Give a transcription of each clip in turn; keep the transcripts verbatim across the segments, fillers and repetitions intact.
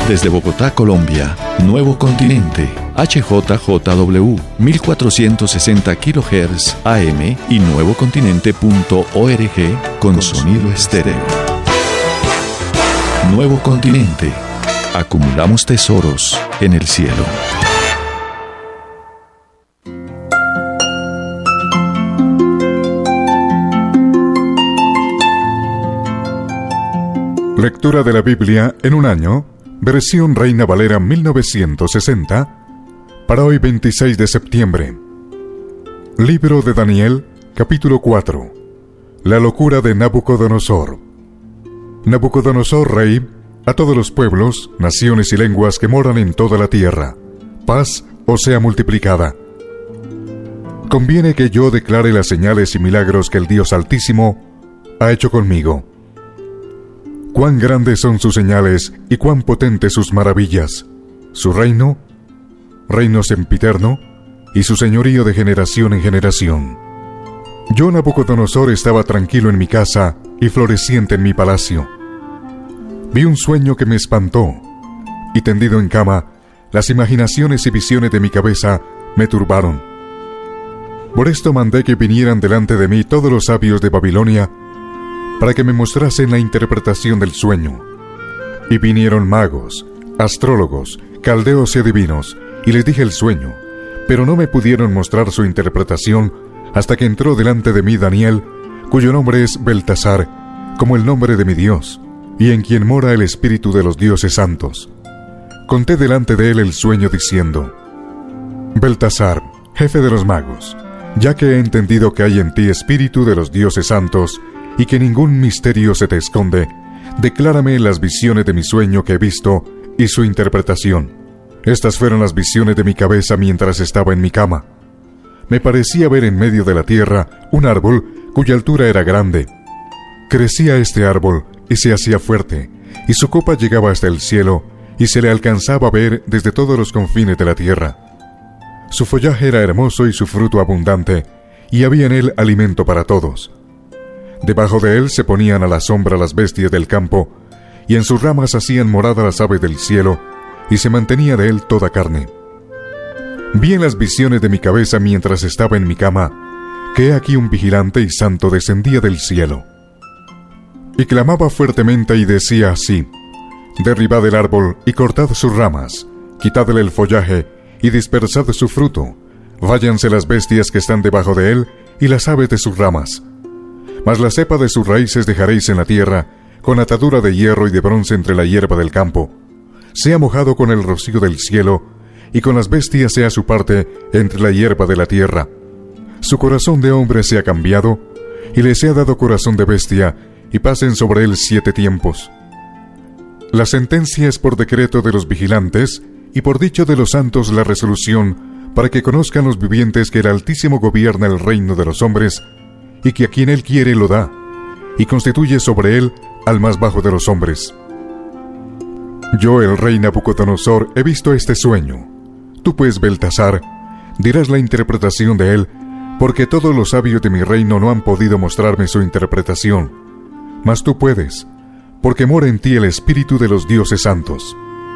Desde Bogotá, Colombia, Nuevo Continente, H J J W, mil cuatrocientos sesenta kilohertz A M y nuevocontinente punto org con sonido estéreo. Nuevo Continente. Acumulamos tesoros en el cielo. Lectura de la Biblia en un año, versión Reina Valera mil novecientos sesenta, para hoy veintiséis de septiembre. Libro de Daniel, capítulo cuatro. La locura de Nabucodonosor. Nabucodonosor, rey, a todos los pueblos, naciones y lenguas que moran en toda la tierra, paz os sea multiplicada. Conviene que yo declare las señales y milagros que el Dios Altísimo ha hecho conmigo. Cuán grandes son sus señales y cuán potentes sus maravillas. Su reino, reino sempiterno, y su señorío de generación en generación. Yo, Nabucodonosor, estaba tranquilo en mi casa y floreciente en mi palacio. Vi un sueño que me espantó, y tendido en cama, las imaginaciones y visiones de mi cabeza me turbaron. Por esto mandé que vinieran delante de mí todos los sabios de Babilonia, para que me mostrasen la interpretación del sueño. Y vinieron magos, astrólogos, caldeos y adivinos, y les dije el sueño, pero no me pudieron mostrar su interpretación hasta que entró delante de mí Daniel, cuyo nombre es Beltasar, como el nombre de mi Dios, y en quien mora el espíritu de los dioses santos. Conté delante de él el sueño diciendo: Beltasar, jefe de los magos, ya que he entendido que hay en ti espíritu de los dioses santos, y que ningún misterio se te esconde, declárame las visiones de mi sueño que he visto y su interpretación. Estas fueron las visiones de mi cabeza mientras estaba en mi cama. Me parecía ver en medio de la tierra un árbol cuya altura era grande. Crecía este árbol y se hacía fuerte, y su copa llegaba hasta el cielo, y se le alcanzaba a ver desde todos los confines de la tierra. Su follaje era hermoso y su fruto abundante, y había en él alimento para todos. Debajo de él se ponían a la sombra las bestias del campo, y en sus ramas hacían morada las aves del cielo, y se mantenía de él toda carne. Vi en las visiones de mi cabeza mientras estaba en mi cama, que he aquí un vigilante y santo descendía del cielo. Y clamaba fuertemente y decía así: derribad el árbol y cortad sus ramas, quitadle el follaje y dispersad su fruto, váyanse las bestias que están debajo de él y las aves de sus ramas. Mas la cepa de sus raíces dejaréis en la tierra, con atadura de hierro y de bronce entre la hierba del campo. Sea mojado con el rocío del cielo, y con las bestias sea su parte entre la hierba de la tierra. Su corazón de hombre sea cambiado, y le sea dado corazón de bestia, y pasen sobre él siete tiempos. La sentencia es por decreto de los vigilantes, y por dicho de los santos la resolución, para que conozcan los vivientes que el Altísimo gobierna el reino de los hombres, y que a quien él quiere lo da, y constituye sobre él al más bajo de los hombres. Yo, el rey Nabucodonosor, he visto este sueño. Tú pues, Beltasar, dirás la interpretación de él, porque todos los sabios de mi reino no han podido mostrarme su interpretación. Mas tú puedes, porque mora en ti el espíritu de los dioses santos.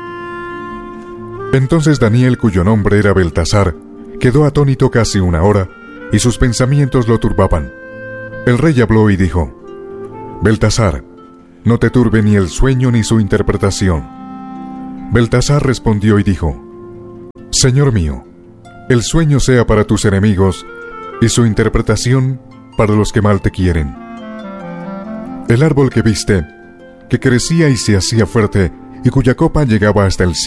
Entonces Daniel, cuyo nombre era Beltasar, quedó atónito casi una hora, y sus pensamientos lo turbaban. El rey habló y dijo: Beltasar, no te turbe ni el sueño ni su interpretación. Beltasar respondió y dijo: Señor mío, el sueño sea para tus enemigos, y su interpretación para los que mal te quieren. El árbol que viste, que crecía y se hacía fuerte, y cuya copa llegaba hasta el cielo,